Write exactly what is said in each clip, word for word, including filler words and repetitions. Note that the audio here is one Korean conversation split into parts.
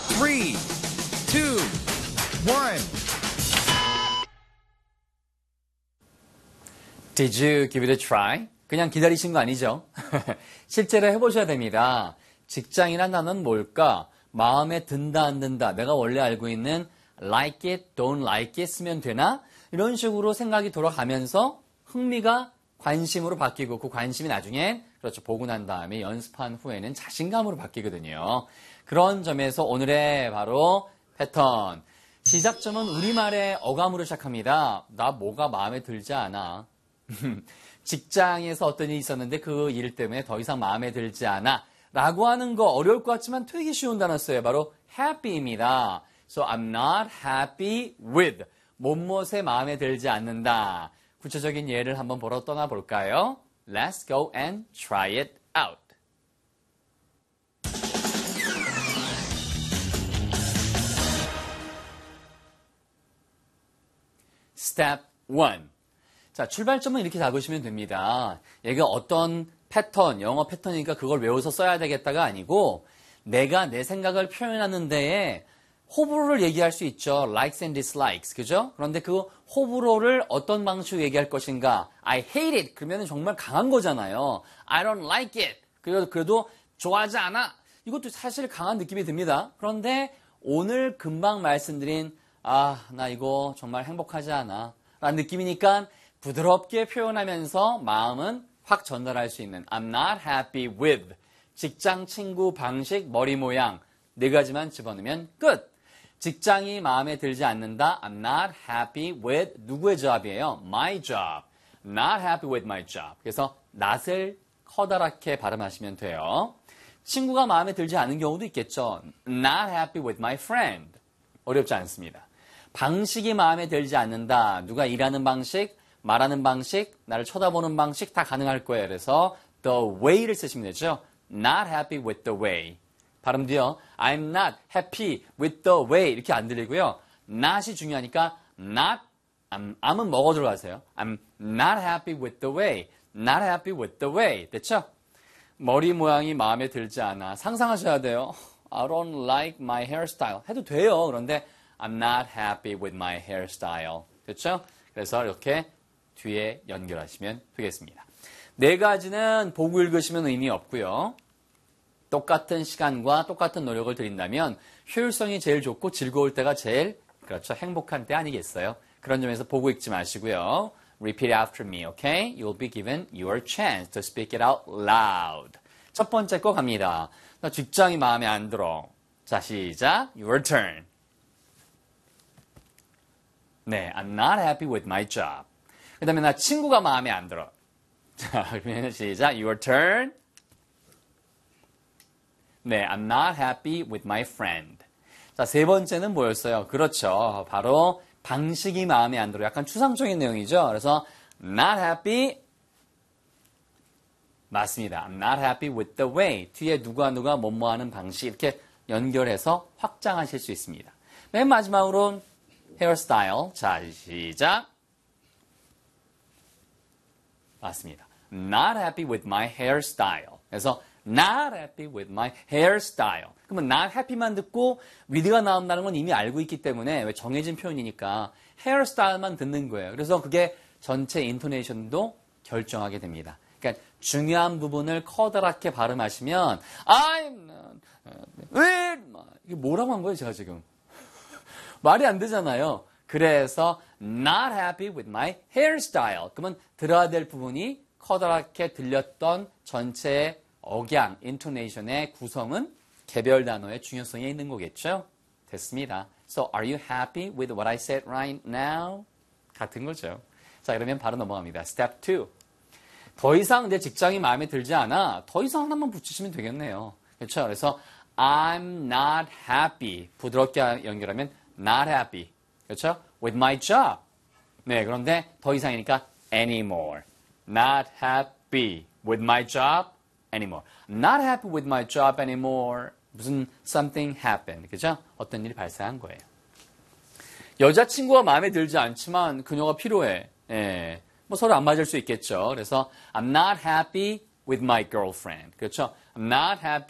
three, two, one. Did you give it a try? 그냥 기다리신 거 아니죠? 실제로 해보셔야 됩니다. 직장이란 단어는 뭘까? 마음에 든다 안 든다. 내가 원래 알고 있는 like it, don't like it 쓰면 되나? 이런 식으로 생각이 돌아가면서 흥미가 관심으로 바뀌고 그 관심이 나중에 그렇죠. 보고 난 다음에 연습한 후에는 자신감으로 바뀌거든요. 그런 점에서 오늘의 바로 패턴. 시작점은 우리말의 어감으로 시작합니다. 나 뭐가 마음에 들지 않아. 직장에서 어떤 일이 있었는데 그 일 때문에 더 이상 마음에 들지 않아 라고 하는 거 어려울 것 같지만 되게 쉬운 단어였어요. 바로 happy입니다. So I'm not happy with 뭐뭇에 마음에 들지 않는다. 구체적인 예를 한번 보러 떠나볼까요? Let's go and try it out. Step one. 자, 출발점은 이렇게 잡으시면 됩니다. 얘가 어떤 패턴, 영어 패턴이니까 그걸 외워서 써야 되겠다가 아니고 내가 내 생각을 표현하는 데에 호불호를 얘기할 수 있죠. likes and dislikes. 그죠? 그런데 그 호불호를 어떤 방식으로 얘기할 것인가. I hate it. 그러면 정말 강한 거잖아요. I don't like it. 그래도, 그래도 좋아하지 않아. 이것도 사실 강한 느낌이 듭니다. 그런데 오늘 금방 말씀드린 아, 나 이거 정말 행복하지 않아. 라는 느낌이니까 부드럽게 표현하면서 마음은 확 전달할 수 있는 I'm not happy with 직장 친구 방식 머리 모양 네 가지만 집어넣으면 끝. 직장이 마음에 들지 않는다. I'm not happy with 누구의 job이에요? My job. Not happy with my job. 그래서 not을 커다랗게 발음하시면 돼요. 친구가 마음에 들지 않은 경우도 있겠죠. Not happy with my friend. 어렵지 않습니다. 방식이 마음에 들지 않는다. 누가 일하는 방식, 말하는 방식, 나를 쳐다보는 방식 다 가능할 거예요. 그래서 the way를 쓰시면 되죠. Not happy with the way. 발음도요. I'm not happy with the way 이렇게 안 들리고요. not이 중요하니까 not, I'm, I'은 먹어 들어가세요. I'm not happy with the way. Not happy with the way. 됐죠? 머리 모양이 마음에 들지 않아. 상상하셔야 돼요. I don't like my hairstyle. 해도 돼요. 그런데 I'm not happy with my hairstyle. 됐죠? 그래서 이렇게 뒤에 연결하시면 되겠습니다. 네 가지는 보고 읽으시면 의미 없고요. 똑같은 시간과 똑같은 노력을 들인다면 효율성이 제일 좋고 즐거울 때가 제일 그렇죠. 행복한 때 아니겠어요? 그런 점에서 보고 읽지 마시고요. Repeat after me, okay? You'll be given your chance to speak it out loud. 첫 번째 거 갑니다. 나 직장이 마음에 안 들어. 자, 시작. Your turn. 네, I'm not happy with my job. 그 다음에 나 친구가 마음에 안 들어. 자, 그러면 시작. Your turn. 네, I'm not happy with my friend. 자, 세 번째는 뭐였어요? 그렇죠. 바로 방식이 마음에 안 들어. 약간 추상적인 내용이죠. 그래서 not happy. 맞습니다. I'm not happy with the way. 뒤에 누가 누가 뭐뭐 하는 방식 이렇게 연결해서 확장하실 수 있습니다. 맨 마지막으로 hairstyle. 자, 시작. 맞습니다. Not happy with my hairstyle. 그래서 not happy with my hairstyle. 그러면 not happy만 듣고 with가 나온다는 건 이미 알고 있기 때문에 왜 정해진 표현이니까 hairstyle만 듣는 거예요. 그래서 그게 전체 인토네이션도 결정하게 됩니다. 그러니까 중요한 부분을 커다랗게 발음하시면 I'm not, 이게 뭐라고 한 거예요, 제가 지금? 말이 안 되잖아요. 그래서 not happy with my hairstyle. 그러면 들어야 될 부분이 커다랗게 들렸던 전체의 억양, 인토네이션의 구성은 개별 단어의 중요성이 있는 거겠죠? 됐습니다. So, are you happy with what I said right now? 같은 거죠. 자, 그러면 바로 넘어갑니다. Step two. 더 이상 내 직장이 마음에 들지 않아. 더 이상 하나만 붙이시면 되겠네요. 그렇죠? 그래서 I'm not happy. 부드럽게 연결하면 not happy. 그렇죠? With my job. 네, 그런데 더 이상이니까 anymore. Not happy with my job anymore. Not happy with my job anymore. 무슨 something happened. 그죠? 어떤 일이 발생한 거예요. 여자친구가 마음에 들지 않지만 그녀가 필요해. 예. 뭐 서로 안 맞을 수 있겠죠. 그래서 I'm not happy with my girlfriend. 그렇죠? I'm not happy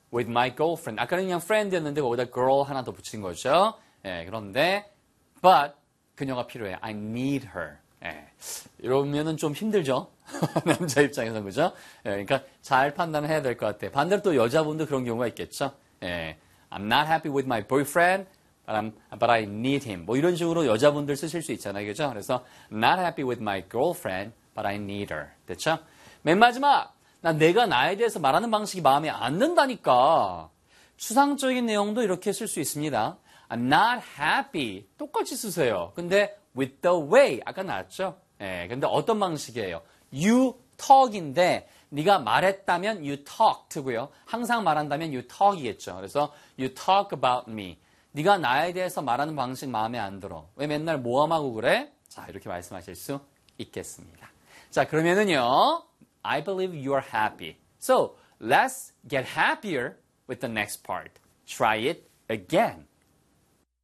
with my girlfriend. 아까는 그냥 friend였는데 거기다 girl 하나 더 붙인 거죠. 예, 그런데 but 그녀가 필요해. I need her. 예, 이러면은 좀 힘들죠. 남자 입장에서는 그죠? 예, 그러니까 잘 판단을 해야 될 것 같아요. 반대로 또 여자분도 그런 경우가 있겠죠. 예, I'm not happy with my boyfriend, but, I'm, but I need him. 뭐 이런 식으로 여자분들 쓰실 수 있잖아요. 그죠? 그래서 I'm not happy with my girlfriend, but I need her. 됐죠? 맨 마지막, 나 내가 나에 대해서 말하는 방식이 마음에 안 든다니까. 추상적인 내용도 이렇게 쓸 수 있습니다. I'm not happy. 똑같이 쓰세요. 근데 with the way. 아까 나왔죠? 예, 근데 어떤 방식이에요? You talk인데 네가 말했다면 you talked고요. 항상 말한다면 you talk이겠죠. 그래서 you talk about me. 네가 나에 대해서 말하는 방식 마음에 안 들어. 왜 맨날 모함하고 그래? 자, 이렇게 말씀하실 수 있겠습니다. 자, 그러면은요. I believe you are happy. So, let's get happier with the next part. Try it again.